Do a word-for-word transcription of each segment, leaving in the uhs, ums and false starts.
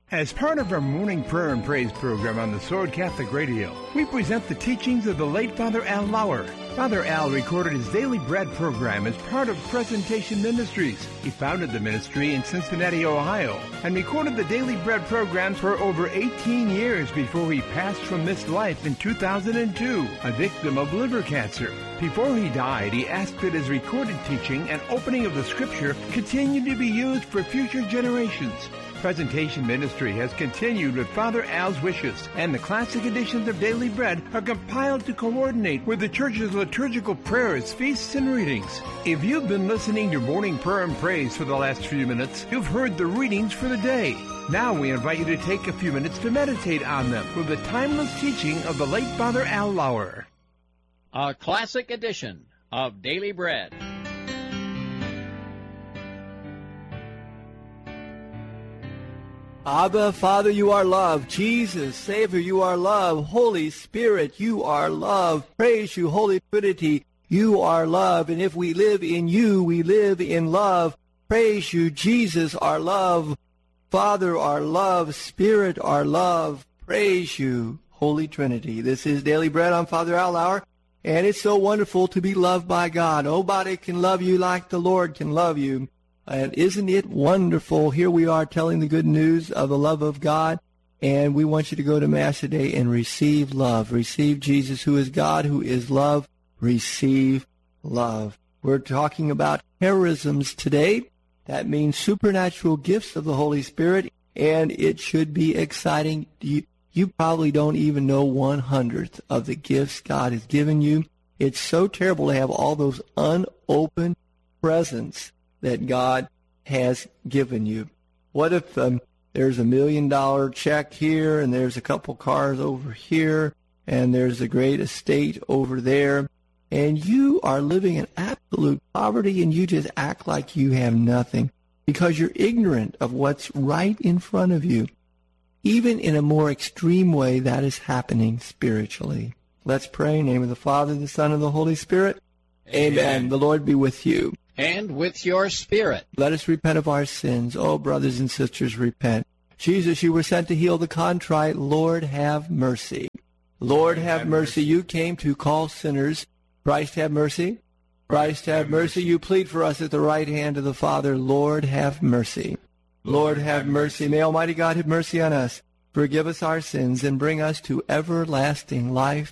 As part of our morning prayer and praise program on the Sword Catholic Radio, we present the teachings of the late Father Al Lauer. Father Al recorded his Daily Bread program as part of Presentation Ministries. He founded the ministry in Cincinnati, Ohio, and recorded the Daily Bread program for over eighteen years before he passed from this life in two thousand two, a victim of liver cancer. Before he died, he asked that his recorded teaching and opening of the Scripture continue to be used for future generations. Presentation Ministry has continued with Father Al's wishes, and the classic editions of Daily Bread are compiled to coordinate with the Church's liturgical prayers, feasts, and readings. If you've been listening to Morning Prayer and Praise for the last few minutes, you've heard the readings for the day. Now we invite you to take a few minutes to meditate on them with the timeless teaching of the late Father Al Lauer. A classic edition of Daily Bread. Abba, Father, you are love. Jesus, Savior, you are love. Holy Spirit, you are love. Praise you, Holy Trinity, you are love. And if we live in you, we live in love. Praise you, Jesus, our love. Father, our love. Spirit, our love. Praise you, Holy Trinity. This is Daily Bread. I'm Father Al Lauer, and it's so wonderful to be loved by God. Nobody can love you like the Lord can love you. And isn't it wonderful? Here we are telling the good news of the love of God, and we want you to go to Mass today and receive love. Receive Jesus, who is God, who is love. Receive love. We're talking about charisms today. That means supernatural gifts of the Holy Spirit, and it should be exciting. You, you probably don't even know one hundredth of the gifts God has given you. It's so terrible to have all those unopened presents that God has given you. What if um, there's a million dollar check here, and there's a couple cars over here, and there's a great estate over there, and you are living in absolute poverty, and you just act like you have nothing because you're ignorant of what's right in front of you. Even in a more extreme way, that is happening spiritually. Let's pray. In the name of the Father, the Son, and the Holy Spirit. Amen. Amen. The Lord be with you. And with your spirit. Let us repent of our sins. Oh, brothers and sisters, repent. Jesus, you were sent to heal the contrite. Lord, have mercy. Lord, have mercy. You came to call sinners. Christ, have mercy. Christ, have mercy. You plead for us at the right hand of the Father. Lord, have mercy. Lord, have mercy. May Almighty God have mercy on us. Forgive us our sins and bring us to everlasting life.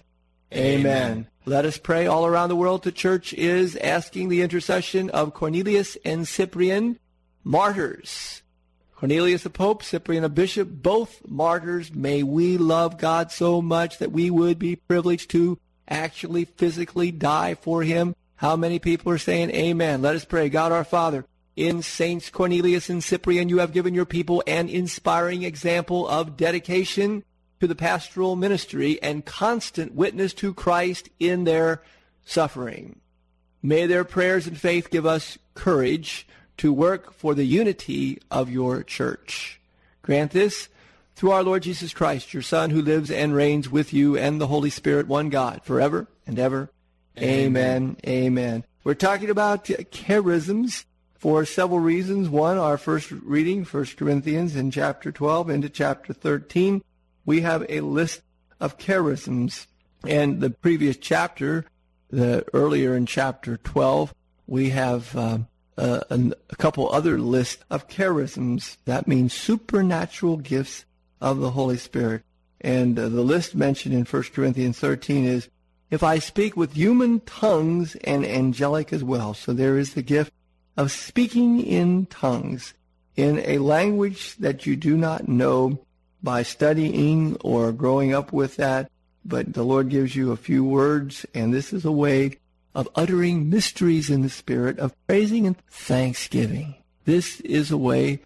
Amen. Let us pray. All around the world, the Church is asking the intercession of Cornelius and Cyprian, martyrs. Cornelius a pope, Cyprian a bishop, both martyrs. May we love God so much that we would be privileged to actually physically die for him. How many people are saying amen? Let us pray. God our Father, in Saints Cornelius and Cyprian, you have given your people an inspiring example of dedication to the pastoral ministry and constant witness to Christ in their suffering. May their prayers and faith give us courage to work for the unity of your Church. Grant this through our Lord Jesus Christ, your Son, who lives and reigns with you and the Holy Spirit, one God, forever and ever. Amen. Amen. Amen. We're talking about charisms for several reasons. One, our first reading, First Corinthians in chapter twelve into chapter thirteen. We have a list of charisms. And the previous chapter, the earlier in chapter twelve, we have uh, a, a couple other lists of charisms. That means supernatural gifts of the Holy Spirit. And uh, the list mentioned in First Corinthians thirteen is, if I speak with human tongues and angelic as well. So there is the gift of speaking in tongues in a language that you do not know by studying or growing up with that, but the Lord gives you a few words, and this is a way of uttering mysteries in the Spirit, of praising and thanksgiving. This is a way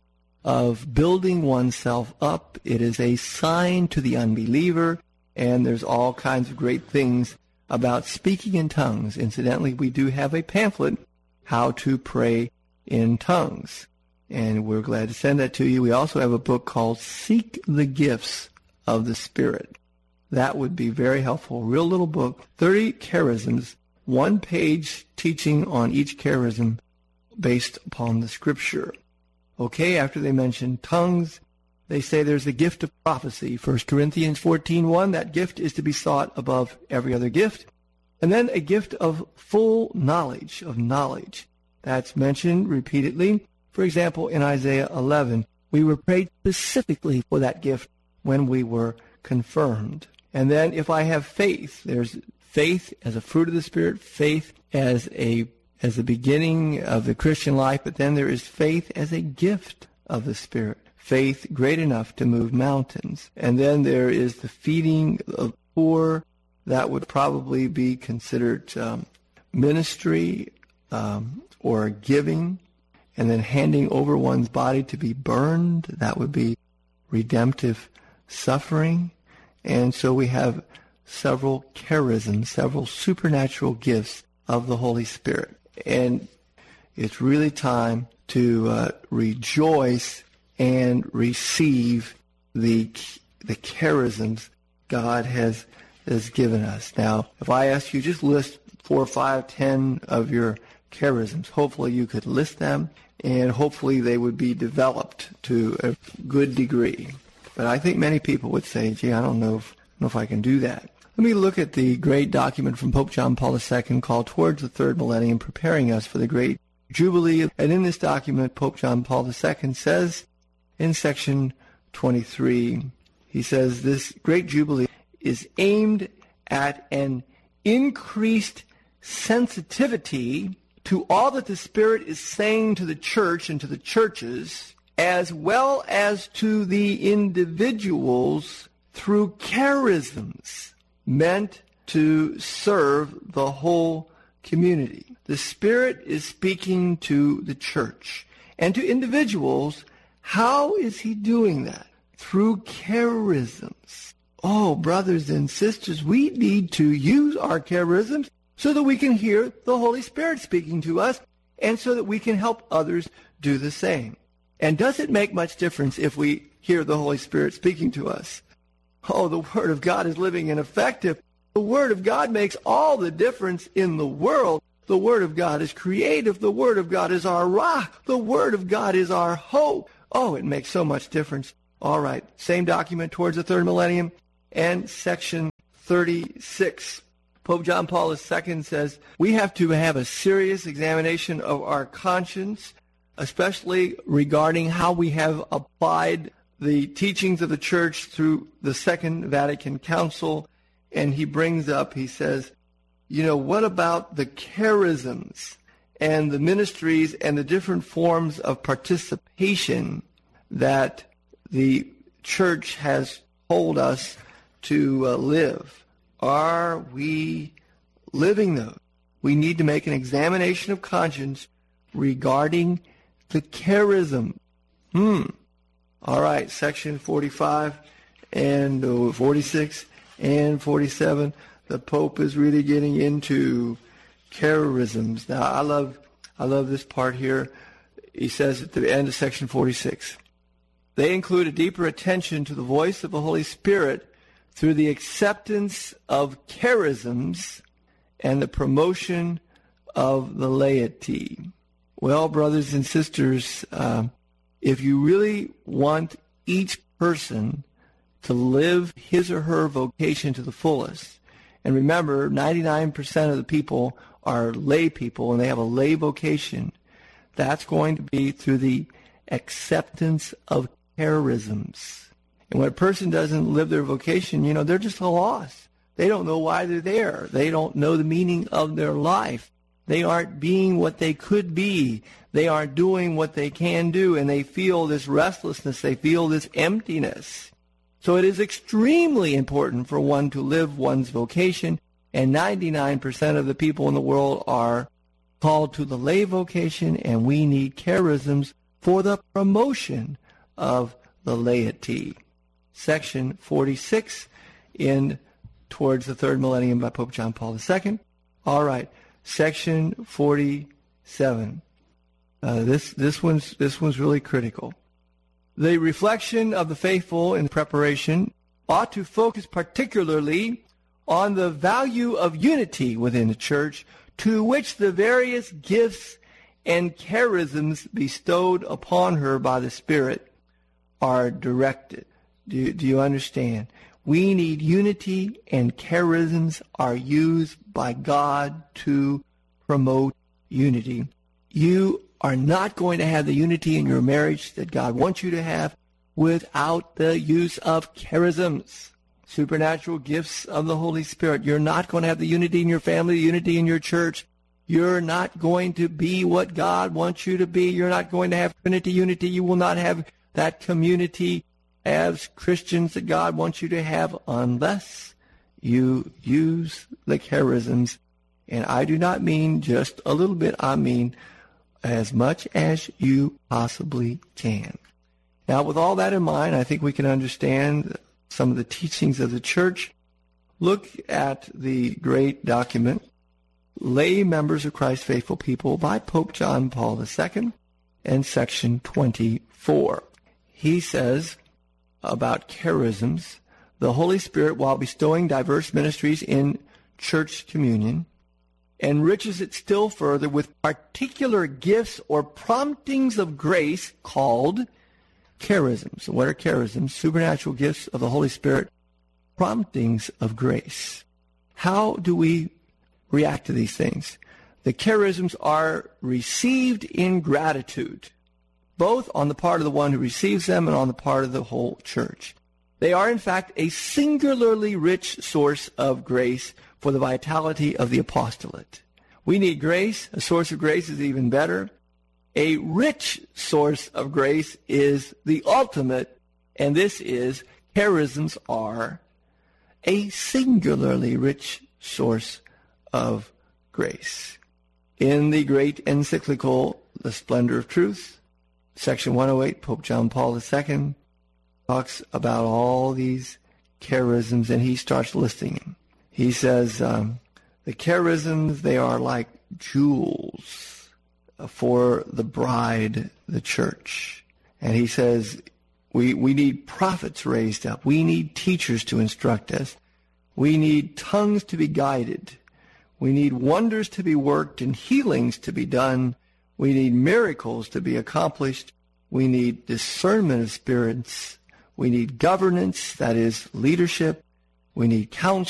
of building oneself up. It is a sign to the unbeliever, and there's all kinds of great things about speaking in tongues. Incidentally, we do have a pamphlet, How to Pray in Tongues, and we're glad to send that to you. We also have a book called Seek the Gifts of the Spirit. That would be very helpful. Real little book, thirty charisms, one page teaching on each charism based upon the Scripture. Okay, after they mention tongues, they say there's the gift of prophecy. First Corinthians fourteen one, that gift is to be sought above every other gift. And then a gift of full knowledge, of knowledge. That's mentioned repeatedly. For example, in Isaiah eleven, we were prayed specifically for that gift when we were confirmed. And then if I have faith, there's faith as a fruit of the Spirit, faith as a as the beginning of the Christian life, but then there is faith as a gift of the Spirit, faith great enough to move mountains. And then there is the feeding of poor. That would probably be considered um, ministry um, or giving. And then handing over one's body to be burned, that would be redemptive suffering. And so we have several charisms, several supernatural gifts of the Holy Spirit. And it's really time to uh, rejoice and receive the the charisms God has has given us. Now, if I ask you just list four, five, ten of your charisms, hopefully you could list them, and hopefully they would be developed to a good degree. But I think many people would say, gee, I don't know if, I don't know if I can do that. Let me look at the great document from Pope John Paul the Second called Towards the Third Millennium, Preparing Us for the Great Jubilee. And in this document, Pope John Paul the Second says in section twenty-three, he says, this great Jubilee is aimed at an increased sensitivity to all that the Spirit is saying to the church and to the churches, as well as to the individuals through charisms meant to serve the whole community. The Spirit is speaking to the church and to individuals. How is he doing that? Through charisms. Oh, brothers and sisters, we need to use our charisms so that we can hear the Holy Spirit speaking to us and so that we can help others do the same. And does it make much difference if we hear the Holy Spirit speaking to us? Oh, the Word of God is living and effective. The Word of God makes all the difference in the world. The Word of God is creative. The Word of God is our rock. The Word of God is our hope. Oh, it makes so much difference. All right, same document, Towards the Third Millennium, and section thirty-six. Pope John Paul the Second says, we have to have a serious examination of our conscience, especially regarding how we have applied the teachings of the Church through the Second Vatican Council. And he brings up, he says, you know, what about the charisms and the ministries and the different forms of participation that the Church has told us to uh, live? Are we living those? We need to make an examination of conscience regarding the charism. Hmm. All right, section forty-five and uh, forty-six and forty-seven. The Pope is really getting into charisms. Now, I love, I love this part here. He says at the end of section forty-six, they include a deeper attention to the voice of the Holy Spirit through the acceptance of charisms and the promotion of the laity. Well, brothers and sisters, uh, if you really want each person to live his or her vocation to the fullest, and remember, ninety-nine percent of the people are lay people and they have a lay vocation, that's going to be through the acceptance of charisms. And when a person doesn't live their vocation, you know, they're just lost. They don't know why they're there. They don't know the meaning of their life. They aren't being what they could be. They aren't doing what they can do, and they feel this restlessness. They feel this emptiness. So it is extremely important for one to live one's vocation, and ninety-nine percent of the people in the world are called to the lay vocation, and we need charisms for the promotion of the laity. Section forty-six in Towards the Third Millennium by Pope John Paul the Second. All right, section forty-seven. Uh, this this one's this one's really critical. The reflection of the faithful in preparation ought to focus particularly on the value of unity within the church, to which the various gifts and charisms bestowed upon her by the Spirit are directed. Do, do you understand? We need unity, and charisms are used by God to promote unity. You are not going to have the unity in your marriage that God wants you to have without the use of charisms, supernatural gifts of the Holy Spirit. You're not going to have the unity in your family, the unity in your church. You're not going to be what God wants you to be. You're not going to have Trinity unity. You will not have that community as Christians that God wants you to have unless you use the charisms. And I do not mean just a little bit. I mean as much as you possibly can. Now, with all that in mind, I think we can understand some of the teachings of the church. Look at the great document, Lay Members of Christ's Faithful People by Pope John Paul the Second, and section twenty-four. He says about charisms, the Holy Spirit, while bestowing diverse ministries in church communion, enriches it still further with particular gifts or promptings of grace called charisms. What are charisms? Supernatural gifts of the Holy Spirit, promptings of grace. How do we react to these things? The charisms are received in gratitude, both on the part of the one who receives them and on the part of the whole church. They are, in fact, a singularly rich source of grace for the vitality of the apostolate. We need grace. A source of grace is even better. A rich source of grace is the ultimate, and this is charisms are a singularly rich source of grace. In the great encyclical, The Splendor of Truth, section one oh eight, Pope John Paul the Second talks about all these charisms, and he starts listing them. He says, um, the charisms, they are like jewels for the bride, the church. And he says, we, we need prophets raised up. We need teachers to instruct us. We need tongues to be guided. We need wonders to be worked and healings to be done. We need miracles to be accomplished. We need discernment of spirits. We need governance, that is leadership. We need counsel.